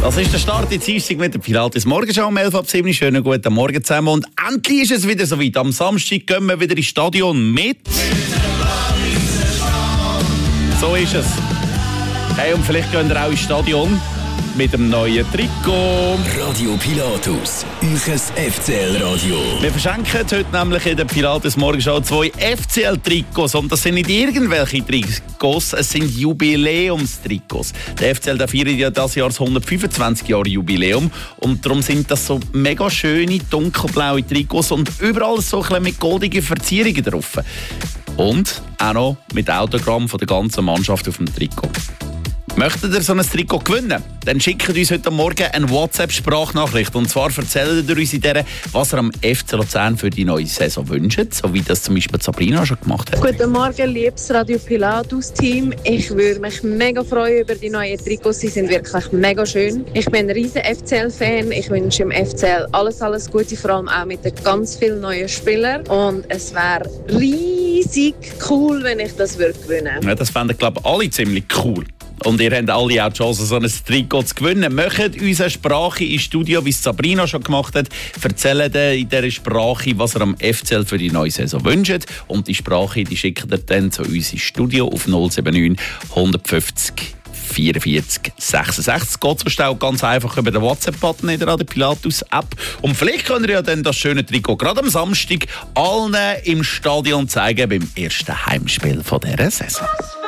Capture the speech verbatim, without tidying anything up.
Das ist der Start in Dienstag mit der Pilates Morgenschau um elf ab sieben. Schönen guten Morgen zusammen. Und endlich ist es wieder soweit. Am Samstag gehen wir wieder ins Stadion mit. So ist es. Hey, und vielleicht gehen wir auch ins Stadion mit dem neuen Trikot. Radio Pilatus, euch F C L-Radio. Wir verschenken heute nämlich in der Pilates Morgenschau zwei F C L-Trikots. Und das sind nicht irgendwelche Trikots, es sind Jubiläumstrikots. Der F C L feiert ja dieses Jahr das hundertfünfundzwanzig Jahre Jubiläum. Und darum sind das so mega schöne, dunkelblaue Trikots und überall so ein bisschen mit goldigen Verzierungen drauf. Und auch noch mit Autogramm von der ganzen Mannschaft auf dem Trikot. Möchtet ihr so ein Trikot gewinnen? Dann schickt uns heute Morgen eine WhatsApp-Sprachnachricht. Und zwar erzählt ihr uns in der, was ihr am F C Luzern für die neue Saison wünscht, so wie das zum Beispiel Sabrina schon gemacht hat. Guten Morgen, liebes Radio Pilatus-Team. Ich würde mich mega freuen über die neuen Trikots. Sie sind wirklich mega schön. Ich bin ein riesen F C L-Fan. Ich wünsche dem F C L alles, alles Gute, vor allem auch mit den ganz vielen neuen Spielern. Und es wäre riesig cool, wenn ich das würde gewinnen. Ja, das fänden, glaube ich, alle ziemlich cool. Und ihr habt alle auch die Chance, so ein Trikot zu gewinnen. Möchtet unsere Sprache ins Studio, wie es Sabrina schon gemacht hat, erzählen in dieser Sprache, was ihr am F C L für die neue Saison wünscht. Und die Sprache, die schickt ihr dann zu uns ins Studio auf null sieben neun, hundertfünfzig, vierundvierzig, sechsundsechzig. Geht so schnell ganz einfach über den WhatsApp-Button in der Radio Pilatus-App. Und vielleicht könnt ihr ja dann das schöne Trikot gerade am Samstag allen im Stadion zeigen beim ersten Heimspiel von dieser Saison.